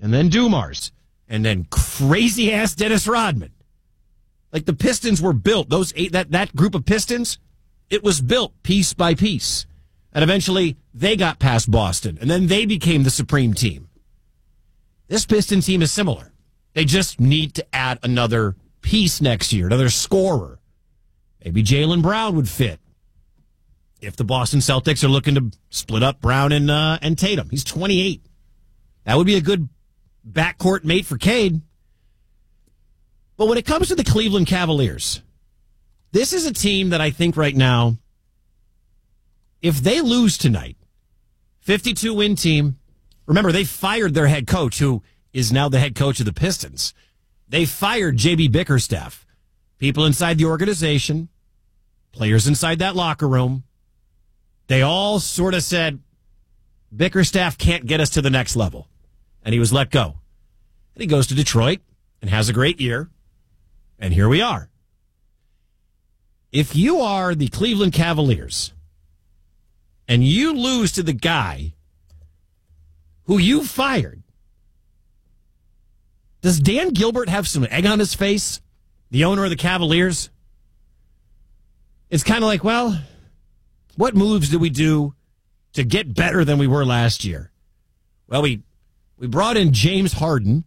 and then Dumars, and then crazy-ass Dennis Rodman. Like, the Pistons were built, those eight, that group of Pistons, it was built piece by piece. And eventually, they got past Boston, and then they became the supreme team. This Piston team is similar. They just need to add another piece next year, another scorer. Maybe Jaylen Brown would fit if the Boston Celtics are looking to split up Brown and Tatum. He's 28. That would be a good backcourt mate for Cade. But when it comes to the Cleveland Cavaliers, this is a team that I think right now, if they lose tonight, 52-win team, remember, they fired their head coach, who is now the head coach of the Pistons. They fired J.B. Bickerstaff. People inside the organization, players inside that locker room, they all sort of said, Bickerstaff can't get us to the next level. And he was let go. And he goes to Detroit and has a great year. And here we are. If you are the Cleveland Cavaliers and you lose to the guy who you fired, does Dan Gilbert have some egg on his face, the owner of the Cavaliers? It's kind of like, well, what moves do we do to get better than we were last year? Well, we brought in James Harden.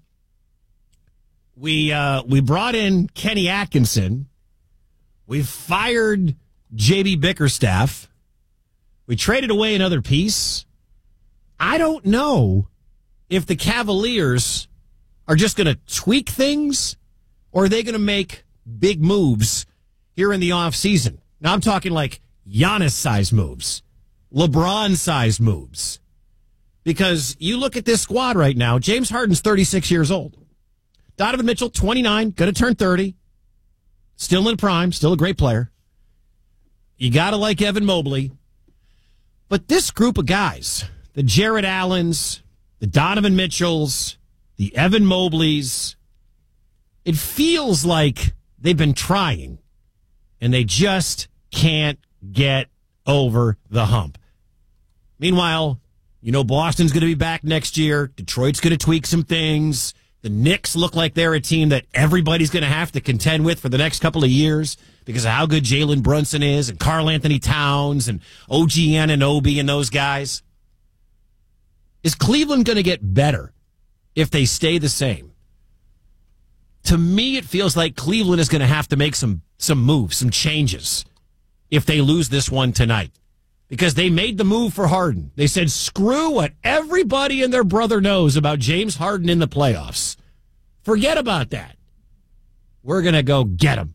We brought in Kenny Atkinson. We fired J.B. Bickerstaff. We traded away another piece. I don't know if the Cavaliers are just going to tweak things, or are they going to make big moves here in the offseason? Now, I'm talking like Giannis-sized moves, LeBron-sized moves. Because you look at this squad right now, James Harden's 36 years old. Donovan Mitchell, 29, going to turn 30. Still in prime, still a great player. You got to like Evan Mobley. But this group of guys, the Jared Allens, the Donovan Mitchells, the Evan Mobleys, it feels like they've been trying, and they just can't get over the hump. Meanwhile, you know Boston's going to be back next year. Detroit's going to tweak some things. The Knicks look like they're a team that everybody's going to have to contend with for the next couple of years because of how good Jalen Brunson is and Karl Anthony Towns and OG Anunoby and those guys. Is Cleveland going to get better if they stay the same? To me, it feels like Cleveland is going to have to make some moves, some changes if they lose this one tonight. Because they made the move for Harden. They said, screw what everybody and their brother knows about James Harden in the playoffs. Forget about that. We're going to go get him.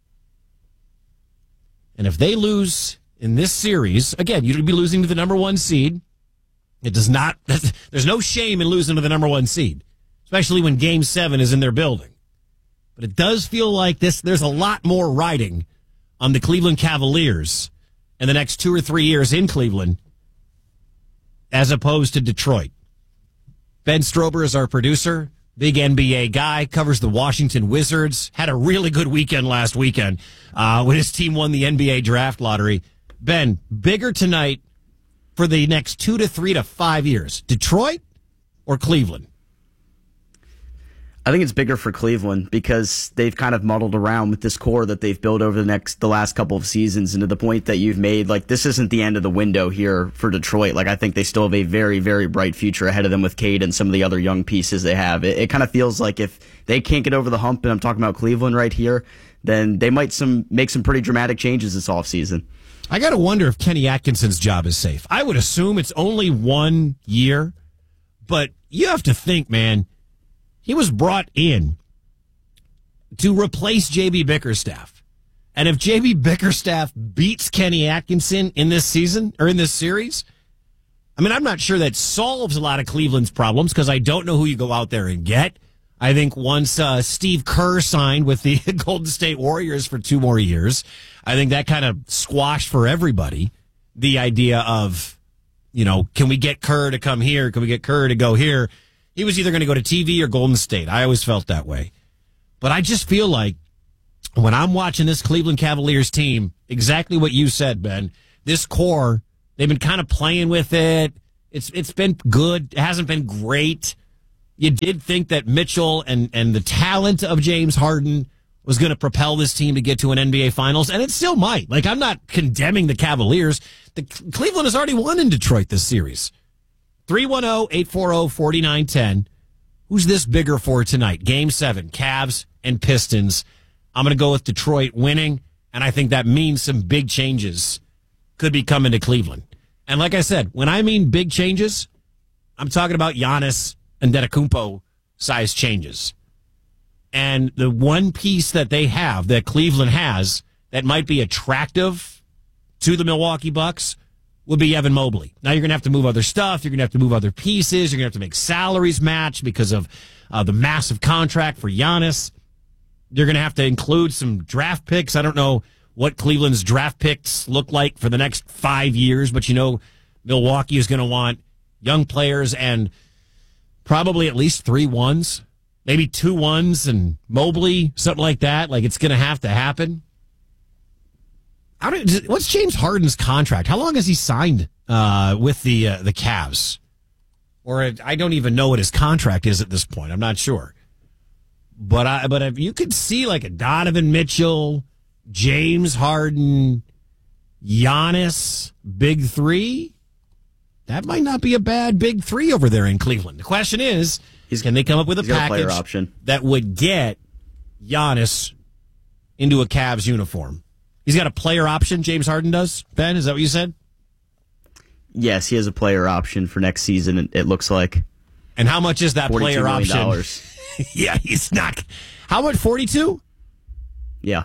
And if they lose in this series, again, you'd be losing to the number one seed. It does not, there's no shame in losing to the number one seed, especially when Game 7 is in their building. But it does feel like there's a lot more riding on the Cleveland Cavaliers in the next 2 or 3 years in Cleveland as opposed to Detroit. Ben Strober is our producer, big NBA guy, covers the Washington Wizards, had a really good weekend last weekend when his team won the NBA draft lottery. Ben, bigger tonight for the next 2 to 3 to 5 years, Detroit or Cleveland? I think it's bigger for Cleveland because they've kind of muddled around with this core that they've built over the last couple of seasons, and to the point that you've made, like, this isn't the end of the window here for Detroit. Like, I think they still have a very, very bright future ahead of them with Cade and some of the other young pieces they have. It kind of feels like if they can't get over the hump, and I'm talking about Cleveland right here, then they might make some pretty dramatic changes this offseason. I got to wonder if Kenny Atkinson's job is safe. I would assume it's only 1 year, but you have to think, man, he was brought in to replace J.B. Bickerstaff. And if J.B. Bickerstaff beats Kenny Atkinson in this season or in this series, I mean, I'm not sure that solves a lot of Cleveland's problems because I don't know who you go out there and get. I think once Steve Kerr signed with the Golden State Warriors for 2 more years, I think that kind of squashed for everybody the idea of, you know, can we get Kerr to come here? Can we get Kerr to go here? He was either going to go to TV or Golden State. I always felt that way. But I just feel like when I'm watching this Cleveland Cavaliers team, exactly what you said, Ben, this core, they've been kind of playing with it. It's been good. It hasn't been great. You did think that Mitchell and the talent of James Harden was going to propel this team to get to an NBA Finals, and it still might. Like, I'm not condemning the Cavaliers. Cleveland has already won in Detroit this series. 310-840-4910. Who's this bigger for tonight? Game 7, Cavs and Pistons. I'm going to go with Detroit winning, and I think that means some big changes could be coming to Cleveland. And like I said, when I mean big changes, I'm talking about Giannis and Antetokounmpo size changes. And the one piece that they have, that Cleveland has, that might be attractive to the Milwaukee Bucks would be Evan Mobley. Now you're going to have to move other stuff. You're going to have to move other pieces. You're going to have to make salaries match because of the massive contract for Giannis. You're going to have to include some draft picks. I don't know what Cleveland's draft picks look like for the next 5 years, but you know Milwaukee is going to want young players and probably at least 3 ones, maybe 2 ones, and Mobley, something like that. Like, it's going to have to happen. What's James Harden's contract? How long has he signed with the Cavs? Or I don't even know what his contract is at this point. I'm not sure. But if you could see like a Donovan Mitchell, James Harden, Giannis, big 3, that might not be a bad big 3 over there in Cleveland. The question is, can they come up with a package option that would get Giannis into a Cavs uniform? He's got a player option, James Harden does. Ben, is that what you said? Yes, he has a player option for next season, it looks like. And how much is that player option? $42 million. Yeah, he's not. How much, 42? Yeah.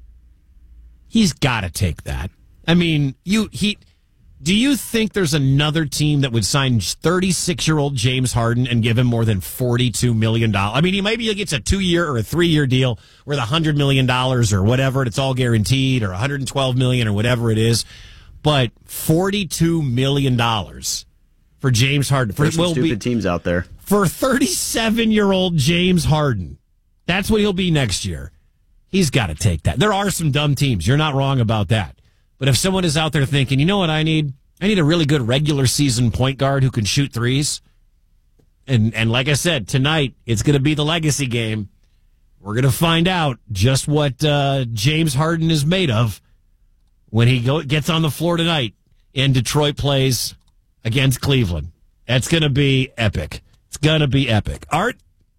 He's got to take that. I mean, do you think there's another team that would sign 36-year-old James Harden and give him more than $42 million? I mean, maybe he gets a 2-year or a 3-year deal worth $100 million or whatever, and it's all guaranteed, or $112 million or whatever it is. But $42 million for James Harden. There's some stupid teams out there. For 37-year-old James Harden. That's what he'll be next year. He's got to take that. There are some dumb teams. You're not wrong about that. But if someone is out there thinking, you know what I need? I need a really good regular season point guard who can shoot threes. And like I said, tonight, it's going to be the legacy game. We're going to find out just what James Harden is made of when he gets on the floor tonight and Detroit plays against Cleveland. That's going to be epic. It's going to be epic. Art?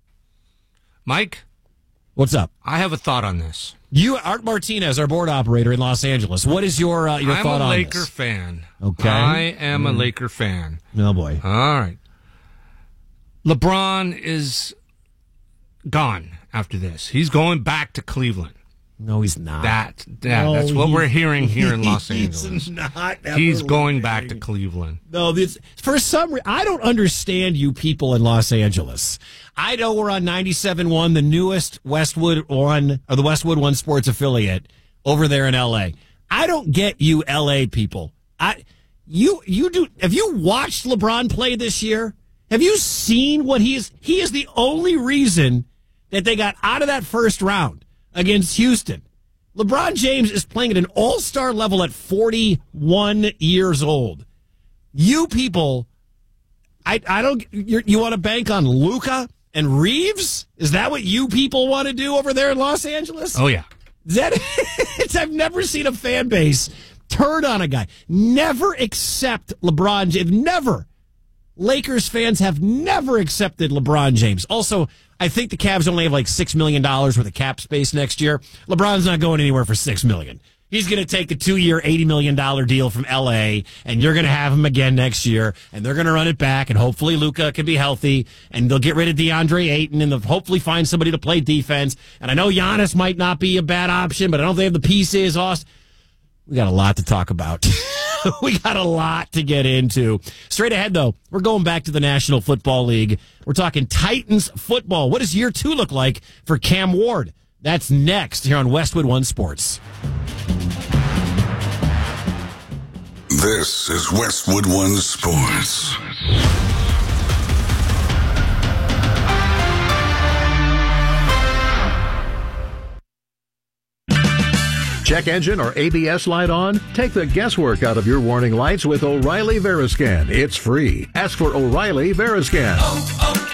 Mike? What's up? I have a thought on this. Art Martinez, our board operator in Los Angeles. What is your thought on this? I'm a Laker fan. Okay. I am a Laker fan. Oh, boy. All right. LeBron is gone after this. He's going back to Cleveland. No, he's not. That's what we're hearing here in Los Angeles. He's not. He's going back to Cleveland. No, for some reason, I don't understand you people in Los Angeles. I know we're on 97.1, the newest Westwood One, or the Westwood One sports affiliate over there in L.A. I don't get you L.A. people. You do. Have you watched LeBron play this year? Have you seen what he is? He is the only reason that they got out of that first round against Houston. LeBron James is playing at an all-star level at 41 years old. You people, I don't. You want to bank on Luka and Reeves? Is that what you people want to do over there in Los Angeles? Oh yeah. I've never seen a fan base turn on a guy. Never accept LeBron James. Never. Lakers fans have never accepted LeBron James. Also, I think the Cavs only have like $6 million worth of cap space next year. LeBron's not going anywhere for $6 million. He's going to take a 2-year, $80 million deal from L.A., and you're going to have him again next year, and they're going to run it back, and hopefully Luka can be healthy, and they'll get rid of DeAndre Ayton, and they'll hopefully find somebody to play defense. And I know Giannis might not be a bad option, but I don't think they have the pieces. We got a lot to talk about. We got a lot to get into. Straight ahead, though, we're going back to the National Football League. We're talking Titans football. What does year 2 look like for Cam Ward? That's next here on Westwood One Sports. This is Westwood One Sports. Check engine or ABS light on? Take the guesswork out of your warning lights with O'Reilly Veriscan. It's free. Ask for O'Reilly Veriscan.